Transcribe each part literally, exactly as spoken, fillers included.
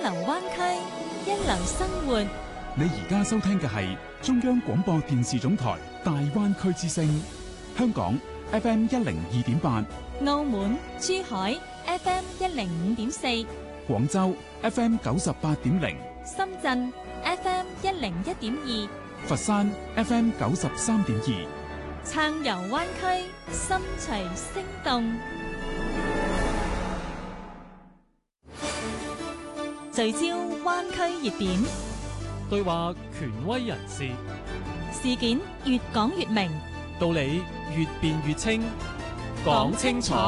流灣區，一流生活。 你而家收聽嘅係中央廣播電視總台大灣區之聲，香港 F M 一零二點八， 澳門、珠海 F M 一零五點四， 廣州 F M 九十八點零， 深圳 F M 一零一點二， 佛山 F M 九十三點二， 暢遊灣區，心隨聲動。聚焦灣區熱點， 對話權威人士， 事件越講越明， 道理越辯越清，講清楚，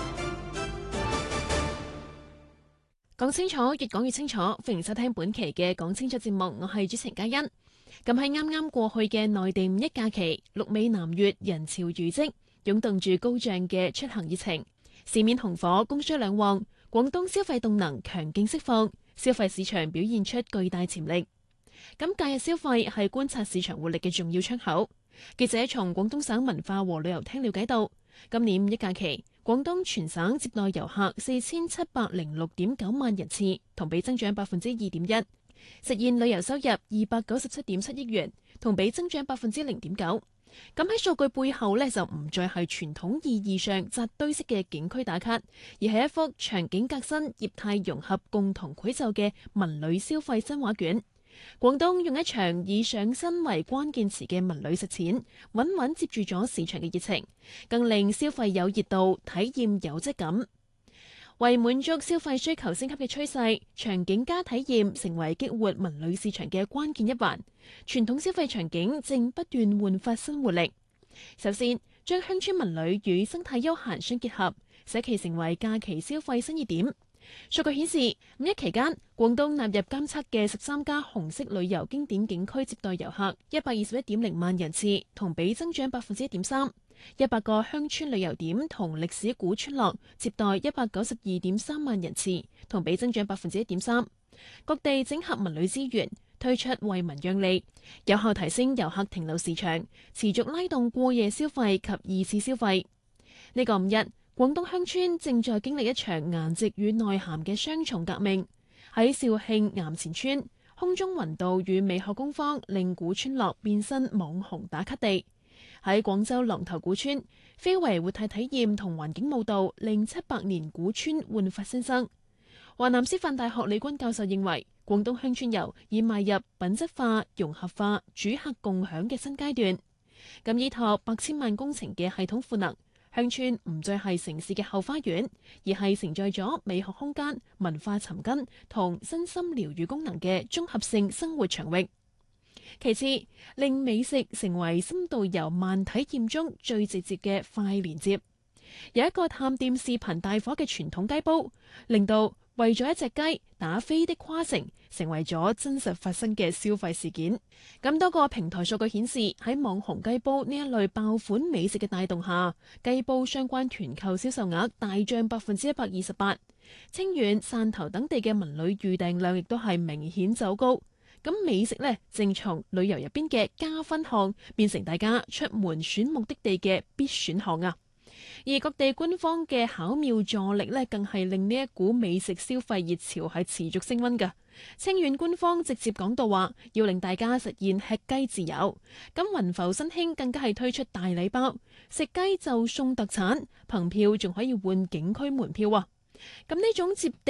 講清楚，越講越清楚。歡迎收聽本期嘅講清楚節目，我係主持人嘉欣。咁喺啱啱過去嘅內地五一假期，鹿尾南粵人潮如織，湧動住高漲嘅出行熱情，市面紅火，供需兩旺，廣東消費動能強勁釋放。消費市場表現出巨大潛力。咁假日消費係觀察市場活力嘅重要窗口。記者從廣東省文化和旅遊廳了解到，今年五一假期，廣東全省接待遊客四千七百零六點九萬人次，同比增長百分之二點一，實現旅遊收入二百九十七點七億元，同比增長百分之零點九。咁喺數據背後呢，就唔再係傳統意義上紮堆式嘅景區打卡，而係一幅場景革新、業態融合、共同繪就嘅文旅消費新畫卷。廣東用一場以上新為關鍵詞嘅文旅實踐，穩穩接住咗市場嘅熱情，更令消費有熱度、體驗有質感。為滿足消費需求升級嘅趨勢，場景加體驗成為激活文旅市場嘅關鍵一環。傳統消費場景正不斷煥發新活力。首先，將鄉村文旅與生態休閒相結合，使其成為假期消費新熱點。數據顯示，五一期間，廣東納入監測嘅十三家紅色旅遊經典景區接待遊客一百二十一點零萬人次，同比增長百分之一點三。一百個鄉村旅遊點同歷史古村落接待一百九十二點三萬人次，同比增長百分之一點三。各地整合文旅資源，推出為民讓利，有效提升遊客停留時長，持續拉動過夜消費及二次消費。呢個五一，廣東鄉村正在經歷一場顏值與內涵嘅雙重革命。喺肇慶岩前村，空中雲道與美學工坊令古村落變身網紅打卡地。喺廣州狼頭古村，非遺活態體驗同環境舞蹈令七百年古村煥發新生。華南師範大學李軍教授認為，廣東鄉村遊已邁入品質化、融合化、主客共享嘅新階段。咁依託百千萬工程嘅系統賦能，鄉村唔再係城市嘅後花園，而係承載咗美學空間、文化尋根同身心療癒功能嘅綜合性生活場域。其次，令美食成為深度遊慢體驗中最直接嘅快連接。有一個探店視頻大火嘅傳統雞煲，令到為咗一隻雞打飛的跨城成為咗真實發生嘅消費事件。咁多個平台數據顯示，喺網紅雞煲呢一類爆款美食嘅帶動下，雞煲相關團購銷售額大漲百分之一百二十八。清遠、汕頭等地嘅文旅預訂量亦都係明顯走高。咁美食呢，正從旅遊入邊嘅加分項變成大家出門選目的地嘅必選項啊！而各地官方嘅巧妙助力呢，更係令呢一股美食消費熱潮係持續升溫㗎。清遠官方直接講到話，要令大家實現吃雞自由。咁雲浮新興更加係推出大禮包，食雞就送特產，憑票仲可以換景區門票啊！咁呢種接地